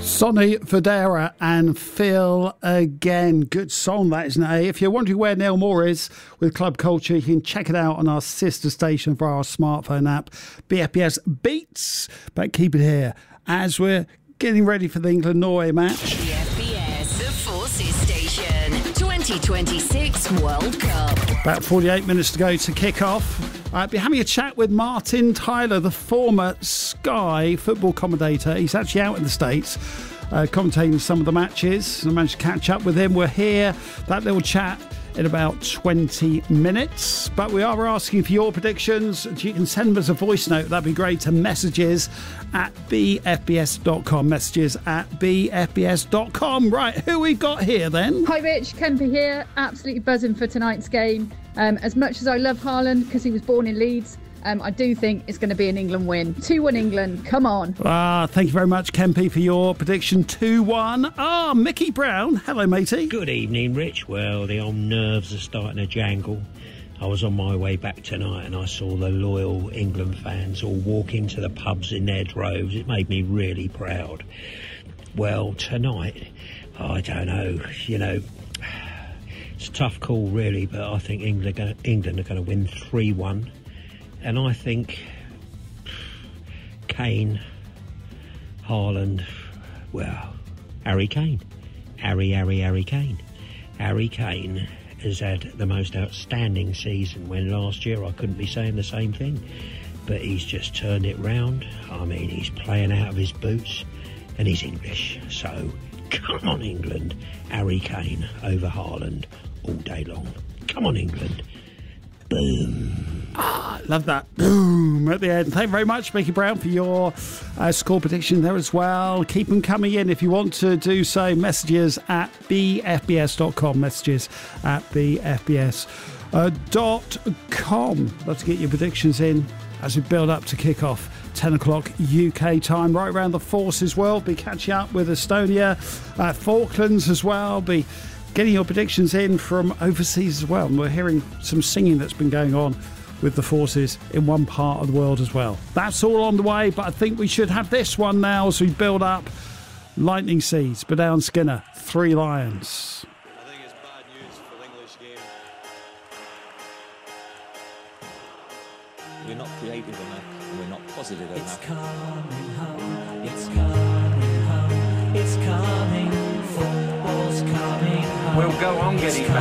Sonny Fodera and Feel Again. Good song, that, isn't it? If you're wondering where Neil Moore is with Club Culture, you can check it out on our sister station for our smartphone app, BFBS Beats. But keep it here as we're getting ready for the England-Norway match. BFBS, the Forces Station, 2026 World Cup. About 48 minutes to go to kick off. I'll be having a chat with Martin Tyler, the former Sky football commentator. He's actually out in the States commentating some of the matches. I managed to catch up with him. We'll hear that little chat in about 20 minutes. But we are asking for your predictions. You can send us a voice note. That'd be great, to messages at bfbs.com. Messages at bfbs.com. Right, who we got here then? Hi Rich, Kemper here. Absolutely buzzing for tonight's game. As much as I love Haaland because he was born in Leeds, I do think it's going to be an England win. 2-1 England, come on. Thank you very much, Kempy, for your prediction. 2-1. Mickey Brown. Hello, matey. Good evening, Rich. Well, the old nerves are starting to jangle. I was on my way back tonight and I saw the loyal England fans all walk into the pubs in their droves. It made me really proud. Well, tonight, I don't know, it's a tough call really, but I think England are going to win 3-1. And I think Kane, Haaland, well, Harry Kane. Harry Kane. Harry Kane has had the most outstanding season, when last year I couldn't be saying the same thing. But he's just turned it round. I mean, he's playing out of his boots and he's English. So, come on England. Harry Kane over Haaland all day long. Come on England. Boom. Love that. Boom at the end. Thank you very much, Mickey Brown, for your score prediction there as well. Keep them coming in if you want to do so. Messages at bfbs.com. Messages at bfbs.com. Love to get your predictions in as we build up to kick off. 10 o'clock UK time, right around the Forces world. Be catching up with Estonia, Falklands as well. Be getting your predictions in from overseas as well. And we're hearing some singing that's been going on with the Forces in one part of the world as well. That's all on the way, but I think we should have this one now as we build up. Lightning Seeds, Bedown Skinner, Three Lions. I think it's bad news for the English game. We're not creative enough, and we're not positive enough. It's coming home, it's coming home, it's coming, football's coming home. We'll go on getting back.